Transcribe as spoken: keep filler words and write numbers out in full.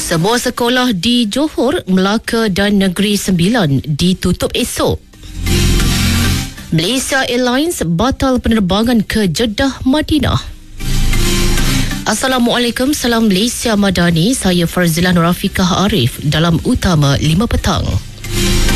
Sebuah sekolah di Johor, Melaka dan Negeri Sembilan ditutup esok. Malaysia Airlines batal penerbangan ke Jeddah, Madinah. Assalamualaikum, salam Malaysia Madani. Saya Farzila Nurafikah Arif dalam Utama lima Petang.